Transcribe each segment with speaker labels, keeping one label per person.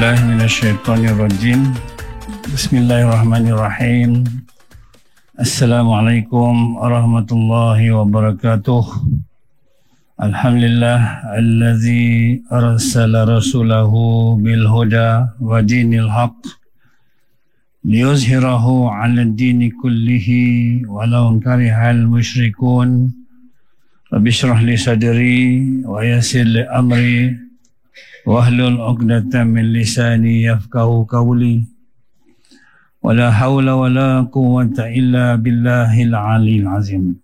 Speaker 1: billahi minasyaitonir rajim. Bismillahirrahmanirrahim. Assalamualaikum warahmatullahi wabarakatuh. Alhamdulillah allazi arsala rasulahu bil huda wa dinil haqq liyuzhirahu 'ala ad-dini kullihi walau karihal musyrikun. Rabbi shrah li sadri wa yassir li amri wahlul 'uqdatam min lisani yafqahu qawli. Wala haula wala quwwata illa billahil aliyil azim.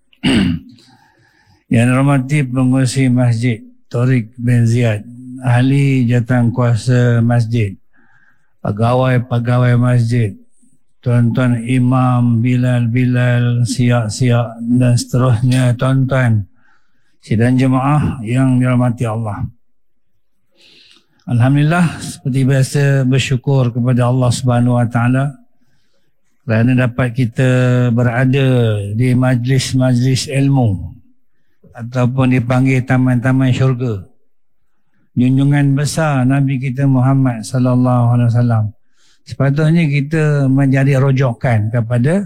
Speaker 1: Yang dirahmati pengurusi masjid Tariq bin Ziyad, ahli jawatankuasa masjid, pegawai-pegawai masjid, tuan-tuan imam, bilal, siap-siap dan seterusnya, tuan-tuan sidang jemaah yang dirahmati Allah. Alhamdulillah, seperti biasa bersyukur kepada Allah Subhanahu Wa Taala kerana dapat kita berada di majlis-majlis ilmu ataupun dipanggil taman-taman syurga. Junjungan besar Nabi kita Muhammad sallallahu alaihi wasallam. Sepatutnya kita menjadi rujukan kepada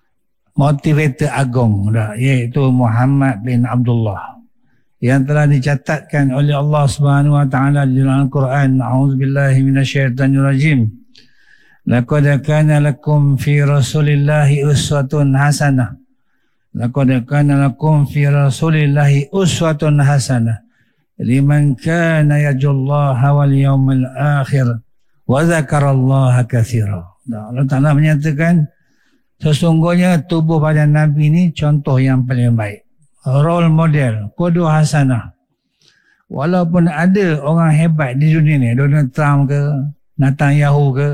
Speaker 1: motivator agung, iaitu Muhammad bin Abdullah, yang telah dicatatkan oleh Allah Subhanahu Wa Taala di dalam Al-Quran. A'udzubillahi minasyaitonir rajim. Laqad kana lakum fi Rasulillahi uswatun hasanah. Laqad kana lakum fi Rasulillahi uswatun hasanah liman kana yarjullaha wal yawmal akhir wa dzakarallaha katsira. Allah Taala menyatakan sesungguhnya tubuh badan Nabi ini contoh yang paling baik, role model, qudwah hasanah. Walaupun ada orang hebat di dunia ni, Donald Trump ke, Netanyahu ke,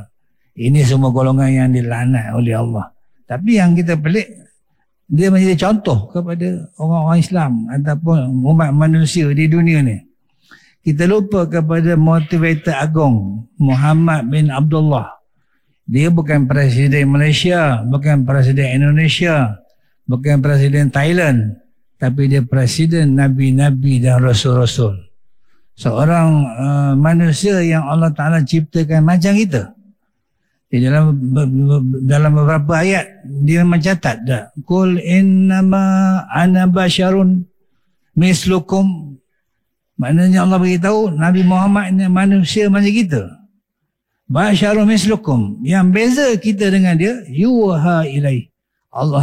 Speaker 1: ini semua golongan yang dilaknat oleh Allah, tapi yang kita pelik, dia menjadi contoh kepada orang-orang Islam ataupun umat manusia di dunia ni. Kita lupa kepada motivator agung Muhammad bin Abdullah. Dia bukan presiden Malaysia, bukan presiden Indonesia, bukan presiden Thailand, tapi dia presiden Nabi-Nabi dan Rasul-Rasul. Seorang manusia yang Allah Ta'ala ciptakan macam kita. Di dalam beberapa ayat dia mencatat dah, Qul innama ana basyarun mislukum. Maknanya Allah beritahu Nabi Muhammad ni manusia macam kita. Basyarun mislukum. Yang beza kita dengan dia, yuha ilai. Allah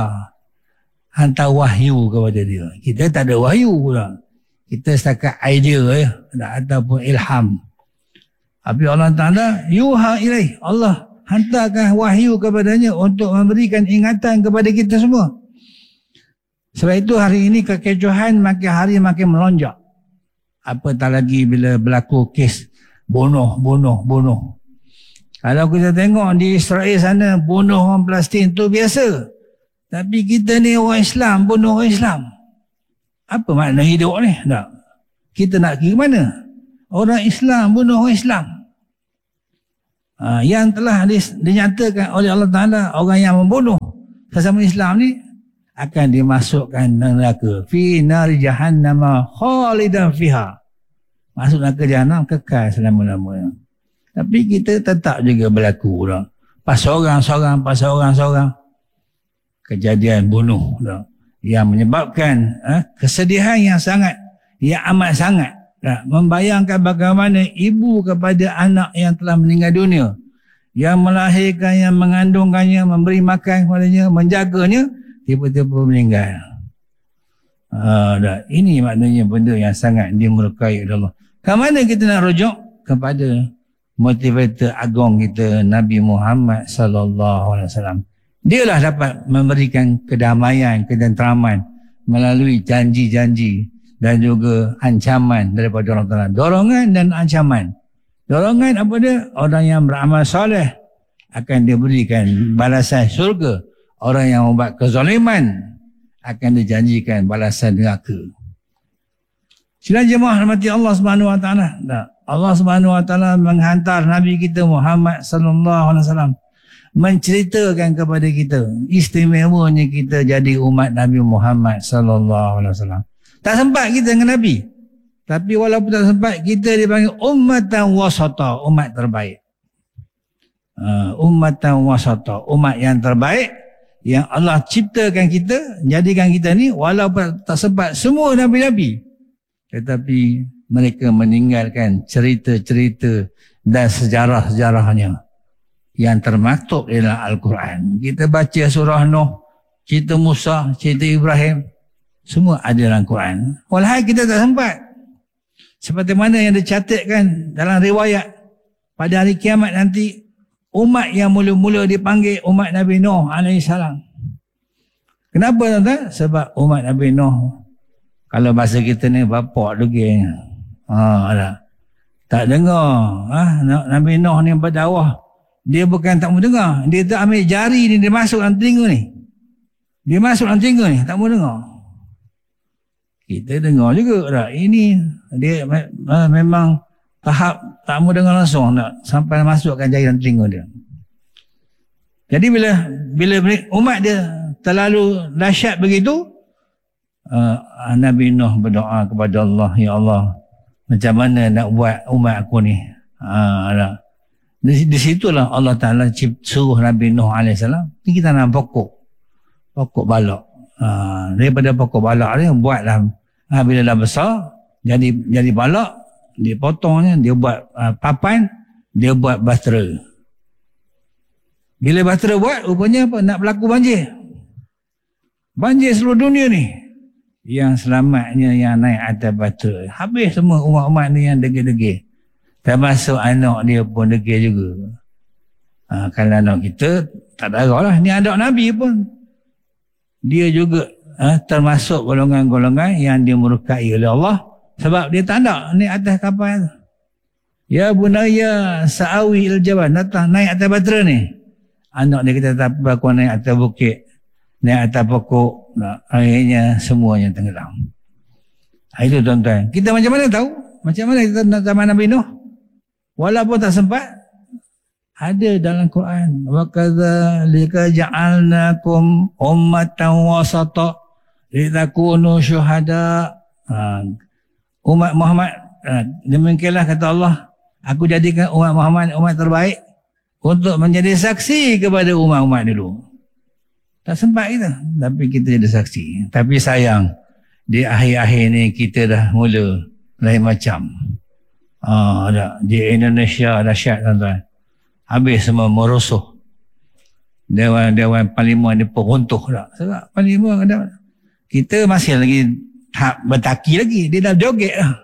Speaker 1: hantar wahyu kepada dia. Kita tak ada wahyu pula. Kita setakat idea ataupun ilham. Tapi Allah Ta'ala yuha ilaih, Allah hantarkan wahyu kepadanya untuk memberikan ingatan kepada kita semua. Sebab itu hari ini kekecohan makin hari makin melonjak. Apatah lagi bila berlaku kes bunuh. Kalau kita tengok di Israel sana, bunuh orang Palestin tu biasa. Tapi kita ni orang Islam, bunuh orang Islam. Apa makna hidup ni? Tak. Kita nak pergi mana? Orang Islam bunuh orang Islam. Yang telah dinyatakan oleh Allah Ta'ala, orang yang membunuh sesama Islam ni akan dimasukkan neraka. Fi nari jahannama khalidan fiha. Masuk neraka jahannam kekal selama-lamanya. Tapi kita tetap juga berlaku dah. Pas seorang kejadian bunuh dah, yang menyebabkan kesedihan yang amat sangat. Membayangkan bagaimana ibu kepada anak yang telah meninggal dunia, yang melahirkan, yang mengandungkannya, memberi makan kepadanya, menjaganya, tiba-tiba meninggal. Ini maknanya benda yang sangat dimurkai oleh Allah. Ke mana kita nak rujuk? Kepada motivator agung kita, Nabi Muhammad sallallahu alaihi wasallam. Dialah dapat memberikan kedamaian, ketenteraman melalui janji-janji dan juga ancaman daripada Allah Ta'ala. Dorongan dan ancaman. Dorongan apa dia? Orang yang beramal soleh akan diberikan balasan syurga. Orang yang membuat kezaliman akan dijanjikan balasan neraka. Sila jemaah rahmati Allah Subhanahu Wa Ta'ala. Allah Subhanahu Wa Ta'ala menghantar Nabi kita Muhammad sallallahu alaihi wasallam menceritakan kepada kita istimewanya kita jadi umat Nabi Muhammad sallallahu alaihi wasallam. Tak sempat kita dengan Nabi. Tapi walaupun tak sempat, kita dipanggil ummatan wasata, umat terbaik. Ummatan wasata, umat yang terbaik, yang Allah ciptakan kita, jadikan kita ni, walaupun tak sempat semua Nabi-Nabi, tetapi mereka meninggalkan cerita-cerita dan sejarah-sejarahnya yang termaktub dalam Al-Quran. Kita baca surah Nuh, cerita Musa, cerita Ibrahim, semua ada dalam Quran. Walhal kita tak sempat. Seperti mana yang dicatatkan dalam riwayat, pada hari kiamat nanti, umat yang mula-mula dipanggil umat Nabi Nuh AS. Kenapa tuan-tuan? Sebab umat Nabi Nuh, kalau bahasa kita ni bapak lagi. Tak dengar. Nabi Nuh ni berdakwah. Dia bukan tak mau dengar. Dia tak ambil jari ni, dia masuk dalam telinga ni. Dia masuk dalam telinga ni, tak mau dengar. Kita dengar juga tak? Ini dia memang tahap tak mau dengar langsung tak? Sampai masukkan jari dalam telinga dia. Jadi bila umat dia terlalu dahsyat begitu, Nabi Nuh berdoa kepada Allah, ya Allah, macam mana nak buat umat aku ni? Di situlah Allah Ta'ala suruh Nabi Nuh AS, ni kita nak pokok balak. Daripada pokok balak ni buatlah, bila dah besar jadi balak, dia potongnya, dia buat papan, dia buat bahtera. Bila bahtera buat, rupanya apa? Nak berlaku banjir seluruh dunia ni. Yang selamatnya yang naik atas bahtera, habis semua umat-umat ni yang degil-degil, termasuk anak dia pun degil juga. Kalau anak kita tak ada lah, ni anak Nabi pun dia juga termasuk golongan-golongan yang dimurkai oleh Allah, sebab dia tak ada ni atas kapal. Ya bunaya sa'awi il-jabal, datang naik atas bahtera ni. Anak dia kata tak apa, aku naik atas bukit, naik atas pokok, akhirnya semuanya tenggelam. Itu tuan-tuan, kita macam mana tahu? Macam mana kita nak zaman Nabi Nuh? Walaupun tak sempat, ada dalam Quran. Wa kadzalika ja'alnakum ummatan wasata litakunu syuhada. Umat Muhammad, demikianlah kata Allah, aku jadikan umat Muhammad umat terbaik untuk menjadi saksi kepada umat-umat dulu. Tak sempat kita, tapi kita jadi saksi. Tapi sayang, di akhir-akhir ni kita dah mula lain macam. Di Indonesia dahsyat tuan-tuan. Habis semua merusuh. Dewan Parlimen ni pun runtuh dah. Sebab Parlimen ada, kita masih lagi bertaki lagi. Dia dah joget dah.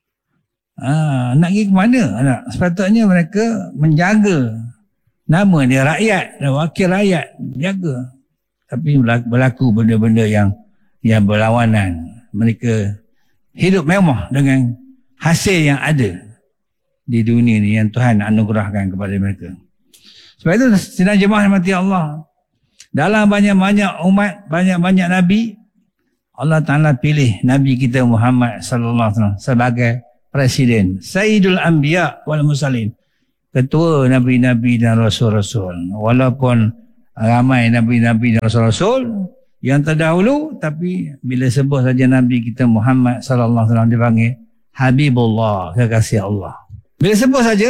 Speaker 1: Nak pergi ke mana? Sepatutnya mereka menjaga nama dia, rakyat dan wakil rakyat, jaga. Tapi berlaku benda-benda yang berlawanan. Mereka hidup mewah dengan hasil yang ada di dunia ni yang Tuhan anugerahkan kepada mereka. Sebab itu sidang jemaah mati Allah, dalam banyak-banyak umat, banyak-banyak Nabi, Allah Ta'ala pilih Nabi kita Muhammad sallallahu alaihi wasallam sebagai presiden, Sayyidul Anbiya wal Mursalin, ketua Nabi-Nabi dan Rasul-Rasul. Walaupun ramai Nabi-Nabi dan Rasul-Rasul yang terdahulu, tapi bila sebut saja Nabi kita Muhammad sallallahu alaihi wasallam dipanggil Habibullah, kekasih Allah. Bila sebut saja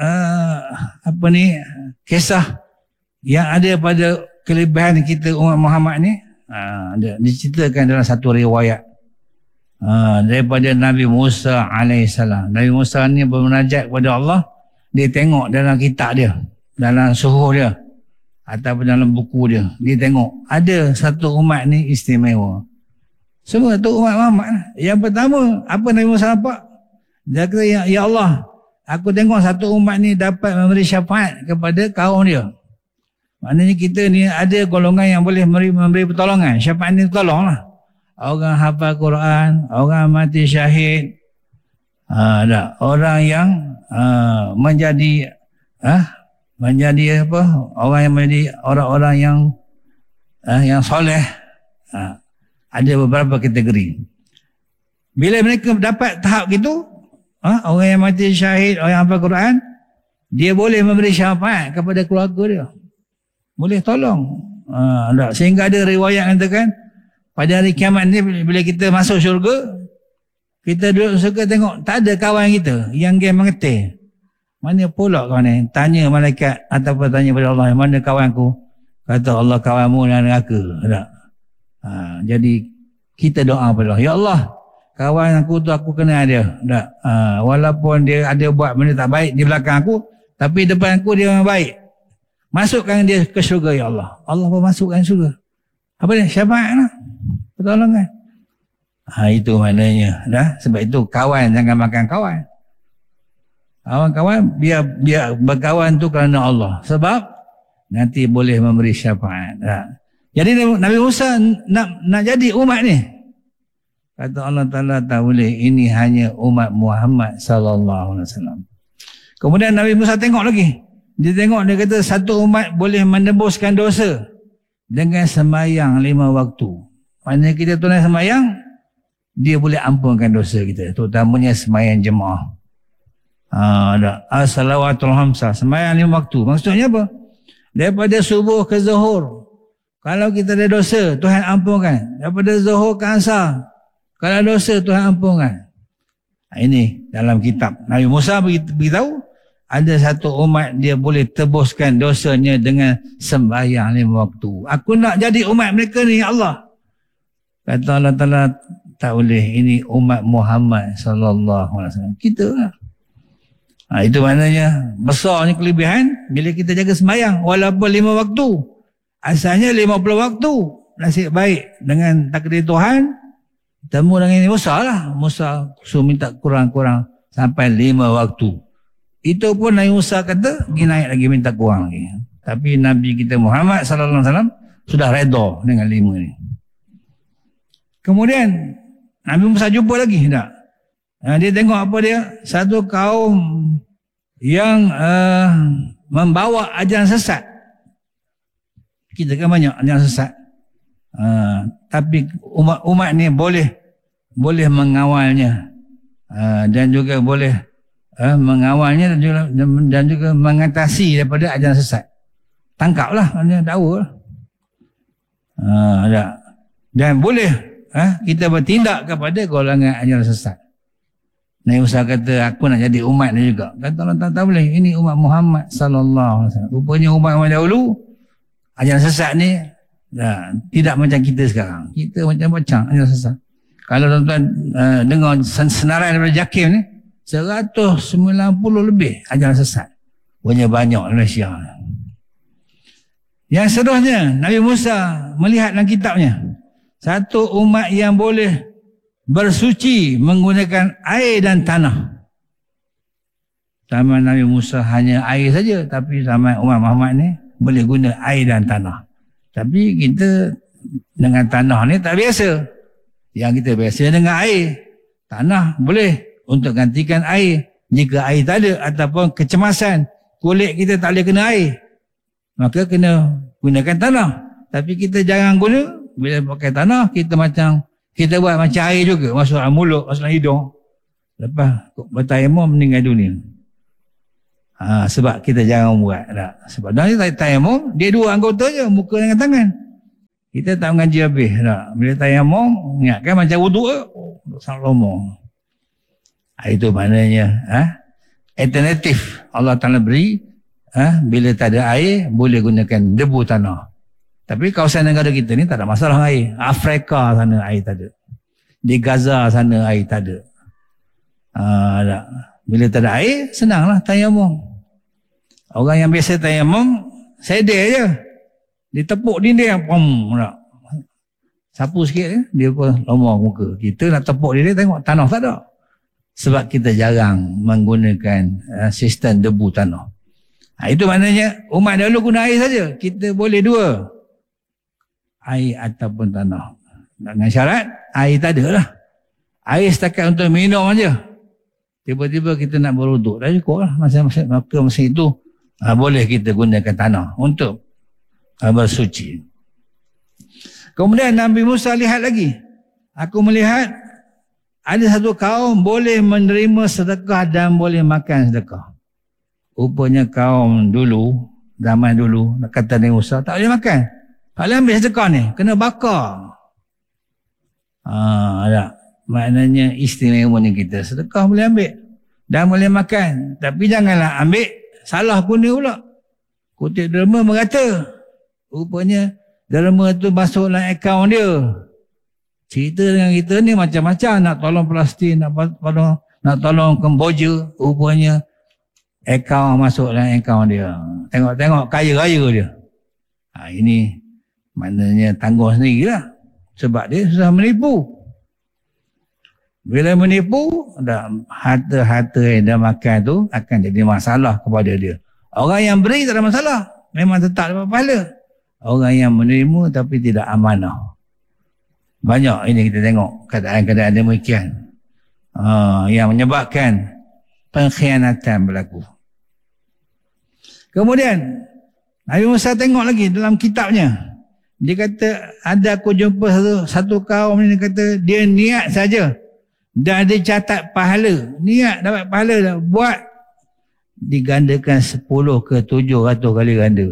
Speaker 1: kisah yang ada pada kelebihan kita umat Muhammad ni, diceritakan dalam satu riwayat daripada Nabi Musa alaihissalam. Nabi Musa ni bermunajat kepada Allah, dia tengok dalam kitab dia, dalam suhuf dia ataupun dalam buku dia, dia tengok ada satu umat ni istimewa. Semua tu umat Muhammad. Yang pertama, apa Nabi Musa nampak? Dia kata, ya Allah, aku tengok satu umat ni dapat memberi syafaat kepada kaum dia. Maknanya kita ni ada golongan yang boleh memberi pertolongan. Syafaat ni tolonglah. Orang hafal Quran, orang mati syahid, orang yang menjadi apa? Orang yang menjadi orang-orang yang soleh. Ada beberapa kategori. Bila mereka dapat tahap gitu, orang yang mati syahid, orang yang hafal Quran, dia boleh memberi syafaat kepada keluarga dia. Boleh tolong. Sehingga ada riwayat katakan, pada hari kiamat ni bila kita masuk syurga, Kita duduk suka tengok, tak ada kawan kita yang game mengetih. Mana pula kawan ni? Tanya malaikat ataupun tanya pada Allah, mana kawanku? Kata Allah, kawanmu dalam neraka. Tak? Jadi kita doa pada Allah, ya Allah, kawan aku tu aku kenal dia. Tak? Walaupun dia ada buat benda tak baik di belakang aku, tapi depan aku dia memang baik. Masukkan dia ke syurga, ya Allah. Allah pun masukkan syurga. Apa dia? Syafaat lah. Pertolongan. Itu maknanya. Sebab itu kawan jangan makan kawan. Kawan-kawan biar berkawan tu kerana Allah. Sebab nanti boleh memberi syafaat. Jadi Nabi Musa nak jadi umat ni. Kata Allah Ta'ala, tak boleh. Ini hanya umat Muhammad sallallahu alaihi wasallam. Kemudian Nabi Musa tengok lagi. Dia tengok, dia kata satu umat boleh menebuskan dosa dengan sembahyang 5 waktu. Maknanya kita tunai sembahyang, dia boleh ampunkan dosa kita. Terutamanya sembahyang jemaah. As-salawatul hamsah, sembahyang 5 waktu. Maksudnya apa? Daripada subuh ke zuhur, kalau kita ada dosa, Tuhan ampunkan. Daripada zuhur ke asar, kalau dosa, Tuhan ampunkan. Ini dalam kitab. Nabi Musa beritahu, ada satu umat dia boleh tebuskan dosanya dengan sembahyang 5 waktu. Aku nak jadi umat mereka ni, ya Allah. Kata Allah Ta'ala, tak boleh. Ini umat Muhammad sallallahu alaihi wasallam. Kita lah. Itu maknanya besarnya kelebihan bila kita jaga sembahyang walaupun 5 waktu. Asalnya 50 waktu. Nasib baik dengan takdir Tuhan. Temu dengan Musa lah. Musa suruh minta kurang-kurang sampai 5 waktu. Itu pun Nabi Musa kata, pergi naik lagi, minta kurang lagi. Tapi Nabi kita Muhammad sallallahu alaihi wasallam sudah redha dengan 5 ni. Kemudian Nabi Musa jumpa lagi tak? Dia tengok apa dia? Satu kaum yang membawa ajaran sesat. Kita kan banyak ajaran sesat. Tapi umat ni boleh mengawalnya. Dan juga boleh mengawalnya dan juga mengatasi daripada ajaran sesat. Tangkaplah, dakwa lah. Dan boleh kita bertindak kepada golongan ajaran sesat. Nabi Musa kata, aku nak jadi umat ni juga. Kata Allah, tak boleh. Ini umat Muhammad sallallahu alaihi wasallam. Rupanya umat dahulu, ajaran sesat ni tidak macam kita sekarang. Kita macam-macam ajaran sesat. Kalau tuan-tuan dengar senarai daripada Jakim ni, 190 lebih ajaran sesat. Banyak Malaysia. Yang seterusnya, Nabi Musa melihat dalam kitabnya, satu umat yang boleh bersuci menggunakan air dan tanah. Zaman Nabi Musa hanya air saja, tapi zaman umat Muhammad ni boleh guna air dan tanah. Tapi kita dengan tanah ni tak biasa. Yang kita biasa dengan air. Tanah boleh untuk gantikan air. Jika air tak ada ataupun kecemasan, kulit kita tak boleh kena air, maka kena gunakan tanah. Tapi kita jarang guna. Bila pakai tanah, kita buat macam air juga. Masuk dalam mulut, masuk dalam hidung. Lepas bertayamum meninggal dunia. Sebab kita jarang buat. Tak? Sebab dalam tayamum, dia 2 anggota je, muka dengan tangan. Kita tak mengaji habis. Tak? Bila tayamum, ingatkan macam wuduk ke? Sangat lama. Itu maknanya alternatif Allah Ta'ala beri. Bila tak ada air, boleh gunakan debu tanah. Tapi kawasan negara kita ni tak ada masalah air. Afrika sana air tak ada. Di Gaza sana air tak ada. Bila tak ada air, senanglah tayamum. Orang yang biasa tayamum, sedar je. Dia tepuk dinding, sapu sikit, dia pun lomar muka. Kita nak tepuk dinding, tengok tanah tak ada. Sebab kita jarang menggunakan sistem debu tanah. Itu maknanya umat dahulu guna air saja. Kita boleh 2. Air ataupun tanah. Dengan syarat, air tak ada lah. Air setakat untuk minum saja. Tiba-tiba kita nak berwuduk. Dah cukup lah. Masa itu, boleh kita gunakan tanah untuk bersuci. Kemudian Nabi Musa lihat lagi. Aku melihat ada satu kaum boleh menerima sedekah dan boleh makan sedekah. Rupanya kaum dulu, zaman dulu, kata Nabi Musa, tak boleh makan. Kalau ambil sedekah ni, kena bakar. maknanya istimewanya kita. Sedekah boleh ambil dan boleh makan. Tapi janganlah ambil salah guna pula. Kutip derma merata. Rupanya derma tu masuk dalam akaun dia. Cerita dengan kita ni macam-macam. Nak tolong Palestin, nak tolong Kemboja. Rupanya akaun masuk dalam akaun dia. Tengok-tengok kaya-kaya dia. Ini maknanya tangguh sendirilah. Sebab dia susah menipu. Bila menipu, harta yang dia makan tu akan jadi masalah kepada dia. Orang yang beri tak ada masalah. Memang tetap dapat pahala. Orang yang menerima tapi tidak amanah. Banyak ini kita tengok keadaan-keadaan demikian. Yang menyebabkan pengkhianatan berlaku. Kemudian, Nabi Musa tengok lagi dalam kitabnya. Dia kata, ada aku jumpa satu kaum ni, dia kata, dia niat saja. Dan dia catat pahala. Niat dapat pahala dah. Buat. Digandakan 10 ke 700 kali ganda.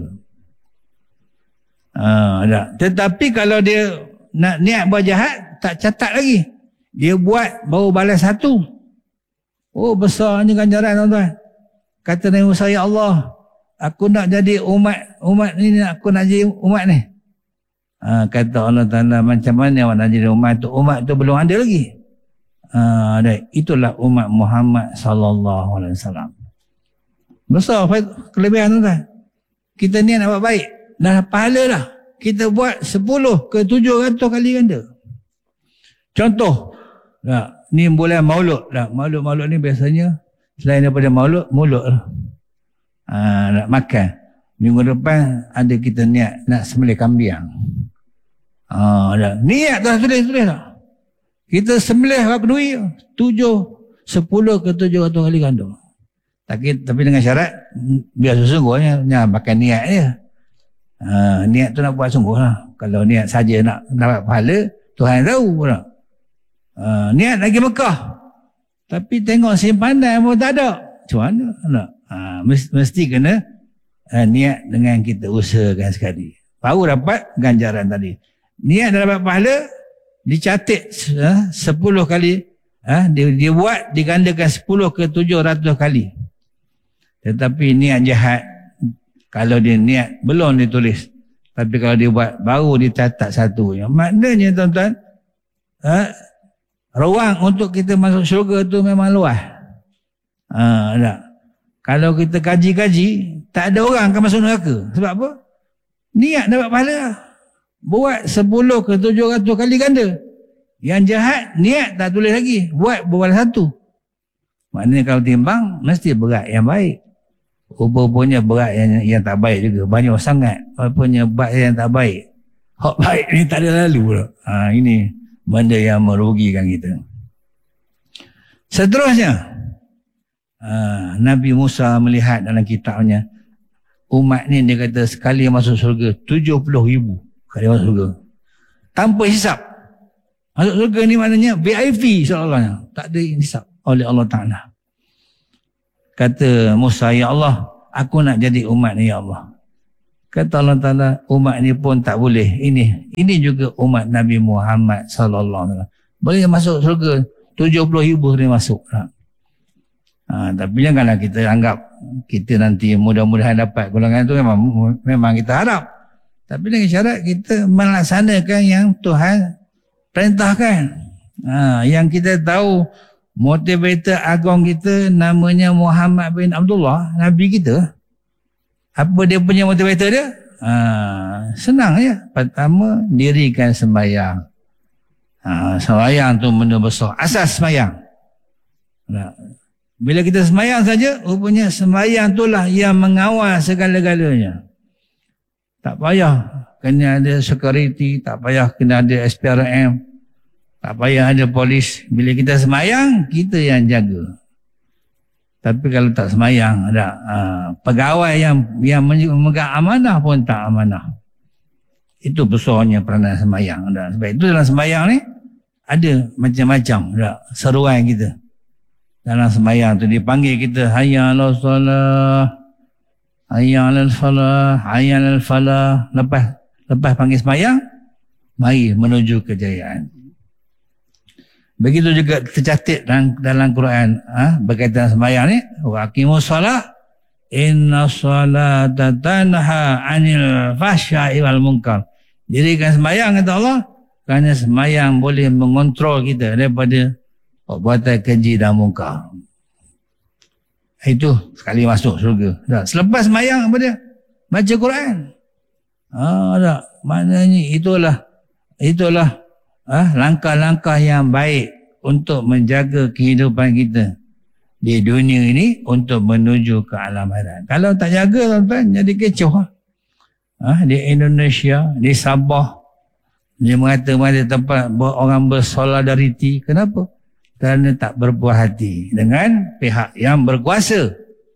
Speaker 1: Tetapi kalau dia nak niat buat jahat, tak catat lagi. Dia buat, baru balas 1. Oh, besarnya ganjaran tuan-tuan. Kata Nabi Musa, ya Allah, aku nak jadi umat ni, aku nak jadi umat ni. Kata Allah Ta'ala, macam mana awak nak jadi umat tu? Umat tu belum ada lagi. Itulah umat Muhammad sallallahu alaihi wasallam. Besar kelebihan tuan-tuan. Kita ni nak buat baik. Dah pahala dah. Kita buat 10 ke 700 kali ganda. Contoh. Ni bulan Maulud. Maulud ni biasanya selain daripada Maulud, mulut lah. Nak makan. Minggu depan ada kita niat nak sembelih kambing. Niat dah tulis dah. Kita sembelih berapa duit? 10 ke 700 kali ganda. Tapi dengan syarat biar sesungguhnya makan niat dia. Niat tu nak buat sungguh lah. Kalau niat saja nak dapat pahala, Tuhan tahu pula. Niat lagi Mekah. Tapi tengok simpanan pun tak ada. Macam mana? Mesti kena niat dengan kita usahakan sekali. Baru dapat ganjaran tadi. Niat dah dapat pahala, dicatat 10 kali. Dia buat, digandakan 10 ke 700 kali. Tetapi niat jahat, kalau dia niat belum ditulis, tapi kalau dia buat baru dicatat 1. Maknanya tuan-tuan, ruang untuk kita masuk syurga tu memang luas. Kalau kita kaji-kaji, tak ada orang akan masuk neraka. Sebab apa? Niat dapat pahala. Buat 10 ke 700 kali ganda. Yang jahat, niat tak tulis lagi. Buat berbalas 1. Maknanya kalau timbang, mesti berat yang baik. Rupanya berat yang tak baik juga. Banyak sangat. Rupanya berat yang tak baik. Hak baik ni tak ada lalu pula. Ini benda yang merugikan kita. Seterusnya, Nabi Musa melihat dalam kitabnya, umat ni dia kata sekali masuk surga 70,000 kali masuk surga. Tanpa hisap. Masuk surga ni maknanya VIP seolah-olahnya. Tak ada hisap oleh Allah Ta'ala. Kata Musa, ya Allah, aku nak jadi umat ni ya Allah. Kata Allah Ta'ala, umat ni pun tak boleh. Ini juga umat Nabi Muhammad sallallahu alaihi wasallam. Boleh masuk surga 70,000 boleh masuk. Tapi janganlah kita anggap kita nanti mudah-mudahan dapat golongan itu, memang kita harap. Tapi dengan syarat kita melaksanakan yang Tuhan perintahkan. Yang kita tahu motivator agung kita namanya Muhammad bin Abdullah, Nabi kita. Apa dia punya motivator dia? Senang ya. Pertama, dirikan sembahyang. Sembahyang tu benda besar. Asas sembahyang. Bila kita sembahyang saja, rupanya sembahyang itulah yang mengawal segala-galanya. Tak payah kena ada security, tak payah kena ada SPRM, tak payah ada polis. Bila kita sembahyang, kita yang jaga. Tapi kalau tak sembahyang, ada pegawai yang memegang amanah pun tak amanah. Itu besarnya peranan sembahyang. Sebab itu dalam sembahyang ni ada macam-macam seruan kita. Dalam sembahyang tu dipanggil kita hayya 'alas salah, hayya 'alal falah, hayya 'alal falah. Lepas panggil sembahyang, mari menuju kejayaan. Begitu juga tercatat dalam Quran berkaitan sembahyang ni, wa aqimus shalah inna sholata tanha 'anil fahsya'i wal munkar. Dirikan sembahyang kata Allah, kerana sembahyang boleh mengontrol kita daripada perbuatan keji dan mungkar. Itu sekali masuk syurga. Dah. Selepas sembahyang apa dia? Baca Quran. Tak. Maknanya itulah langkah-langkah yang baik untuk menjaga kehidupan kita di dunia ini untuk menuju ke alam akhirat. Kalau tak jaga tuan-tuan, jadi kecoh. Di Indonesia, di Sabah, dia mengata tempat orang bersolidariti. Kenapa? Kerana tak berpuas hati dengan pihak yang berkuasa.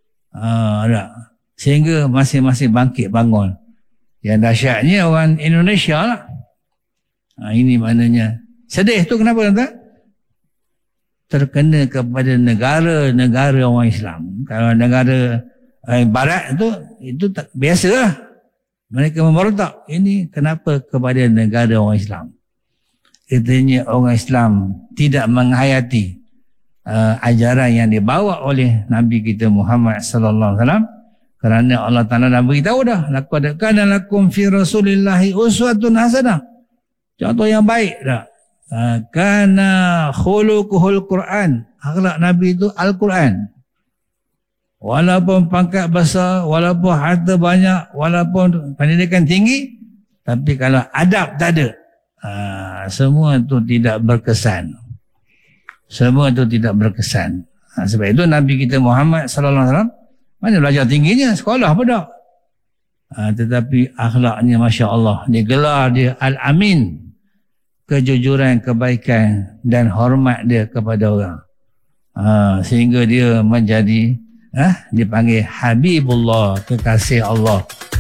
Speaker 1: Sehingga masing-masing bangkit bangun. Yang dahsyatnya orang Indonesia lah. Ini maknanya. Sedih tu kenapa tuan-tuan? Terkena kepada negara-negara orang Islam. Kalau negara Barat itu tak biasa lah. Mereka memberontak. Ini kenapa kepada negara orang Islam? Katanya orang Islam tidak menghayati ajaran yang dibawa oleh Nabi kita Muhammad sallallahu alaihi wasallam, kerana Allah Taala dah beritahu dah, laqad kana lakum fi rasulillahi uswatun hasanah. Contoh yang baik dah. Kana khuluquhul Quran. Akhlak Nabi itu Al-Quran. Walaupun pangkat besar, walaupun harta banyak, walaupun pendidikan tinggi, tapi kalau adab tak ada, semua itu tidak berkesan. Semua itu tidak berkesan. Sebab itu Nabi kita Muhammad sallallahu alaihi wasallam mana belajar tingginya, sekolah pun tak. Tetapi akhlaknya Masya Allah, digelar dia Al-Amin, kejujuran, kebaikan dan hormat dia kepada orang. Sehingga dia menjadi dipanggil Habibullah, kekasih Allah.